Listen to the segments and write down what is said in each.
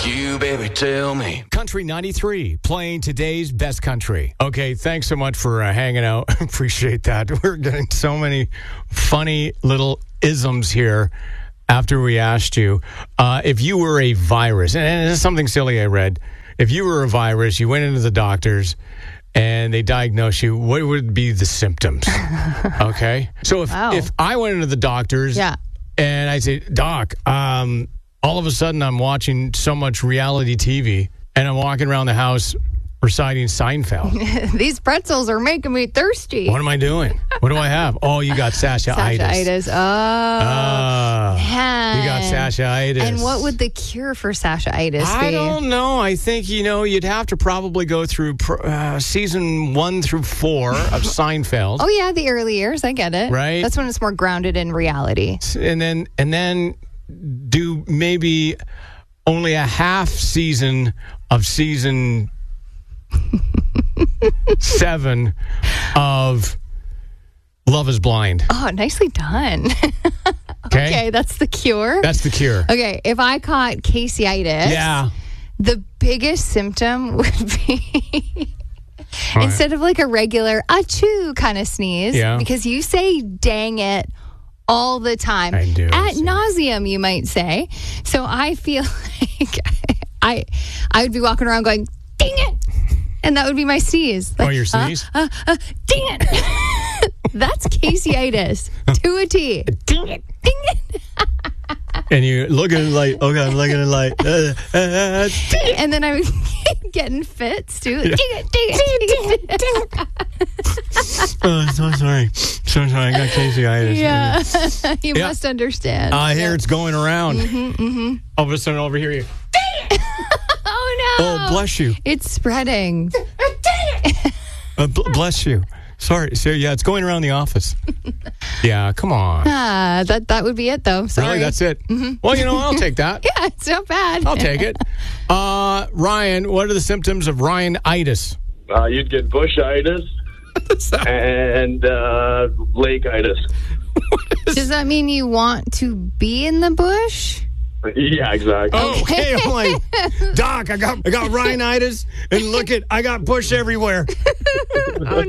like you, baby, tell me. Country 93, playing today's best country. Okay, thanks so much for hanging out. Appreciate that. We're getting so many funny little isms here after we asked you. If you were a virus, and this is something silly I read. If you were a virus, you went into the doctors, and they diagnosed you, what would be the symptoms? Okay? So if I went into the doctors and I say, Doc, all of a sudden I'm watching so much reality TV and I'm walking around the house reciting Seinfeld. These pretzels are making me thirsty. What am I doing? What do I have? Oh, you got Sasha-itis. Sasha-itis. You got Sasha-itis. And what would the cure for Sasha-itis be? I don't know. I think, you'd have to probably go through season 1 through 4 of Seinfeld. Oh, yeah, the early years. I get it. Right. That's when it's more grounded in reality. And then do maybe only a half season of season 7 of Love is Blind. Oh, nicely done. Okay, that's the cure. That's the cure. Okay, if I caught Casey-itis, the biggest symptom would be instead of like a regular achoo kind of sneeze, because you say dang it all the time. I do. Ad nauseum, you might say. So I feel like I would be walking around going, dang it! And that would be my sneeze. Like, your sneeze? Dang it! That's Casey-itis to a T. Dang it! Ding it! And you look at it like, okay, I'm looking at it like, and then I'm getting fits too. Ding it! Oh, so sorry. So sorry. I got Casey-itis. Yeah. You must understand. I hear it's going around. All of a sudden, over here, you. Oh, no. Oh, bless you. It's spreading. Bless you. Sorry. So, it's going around the office. Yeah, come on. That would be it, though. Sorry. Really? That's it? Well, I'll take that. Yeah, it's not bad. I'll take it. Ryan, what are the symptoms of Ryan-itis? You'd get bush-itis and lake-itis. Does that mean you want to be in the bush? Yeah, exactly. Oh, okay. I'm like, Doc, I got Ryan-itis, and look I got bush everywhere. Oh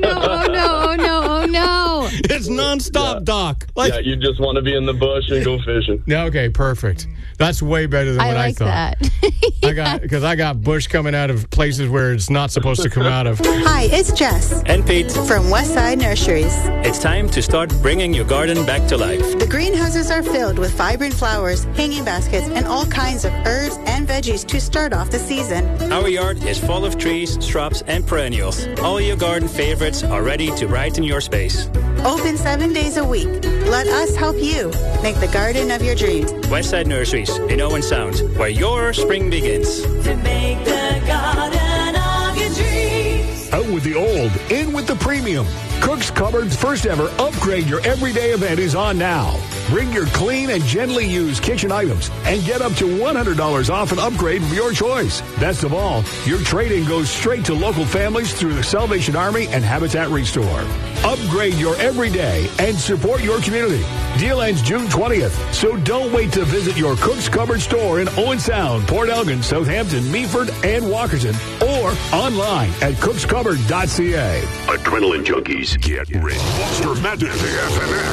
no. It's nonstop, Doc. You just want to be in the bush and go fishing. Yeah, okay, perfect. That's way better than what I thought. That. Because I got bush coming out of places where it's not supposed to come out of. Hi, it's Jess. And Pete. From Westside Nurseries. It's time to start bringing your garden back to life. The greenhouses are filled with vibrant flowers, hanging baskets, and all kinds of herbs and veggies to start off the season. Our yard is full of trees, shrubs, and perennials. All your garden favorites are ready to brighten your space. Open 7 days a week. Let us help you make the garden of your dreams. Westside Nurseries in Owen Sound, where your spring begins. To make the garden of your dreams. Out with the old, in with the premium. Cook's Cupboard's first ever Upgrade Your Everyday event is on now. Bring your clean and gently used kitchen items and get up to $100 off an upgrade of your choice. Best of all, your trade-in goes straight to local families through the Salvation Army and Habitat Restore. Upgrade your everyday and support your community. Deal ends June 20th, so don't wait to visit your Cook's Cupboard store in Owen Sound, Port Elgin, Southampton, Meaford, and Walkerton, or online at cookscupboard.ca. Adrenaline junkies, get ready. Monster Madness AFMF.